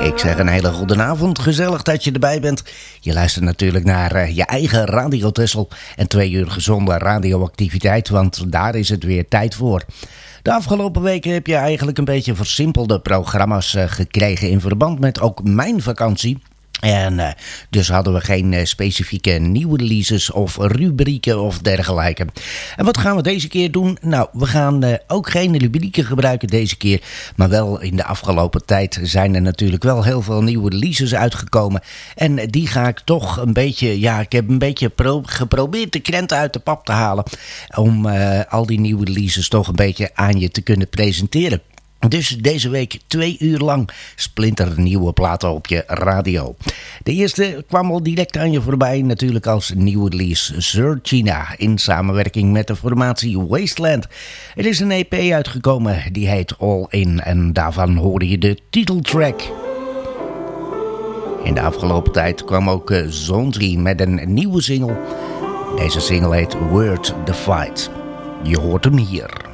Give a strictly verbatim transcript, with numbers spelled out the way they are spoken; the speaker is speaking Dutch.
Ik zeg een hele goede avond, gezellig dat je erbij bent. Je luistert natuurlijk naar uh, je eigen Radio Texel en twee uur gezonde radioactiviteit, want daar is het weer tijd voor. De afgelopen weken heb je eigenlijk een beetje versimpelde programma's uh, gekregen in verband met ook mijn vakantie. En uh, dus hadden we geen uh, specifieke nieuwe releases of rubrieken of dergelijke. En wat gaan we deze keer doen? Nou, we gaan uh, ook geen rubrieken gebruiken deze keer. Maar wel in de afgelopen tijd zijn er natuurlijk wel heel veel nieuwe releases uitgekomen. En die ga ik toch een beetje, ja, ik heb een beetje pro- geprobeerd de krenten uit de pap te halen. Om uh, al die nieuwe releases toch een beetje aan je te kunnen presenteren. Dus deze week twee uur lang splinternieuwe platen op je radio. De eerste kwam al direct aan je voorbij, natuurlijk als nieuwe release Searchina in samenwerking met de formatie Wasteland. Er is een E P uitgekomen, die heet All In en daarvan hoorde je de titeltrack. In de afgelopen tijd kwam ook uh, Zonzi met een nieuwe single. Deze single heet Word the Fight. Je hoort hem hier.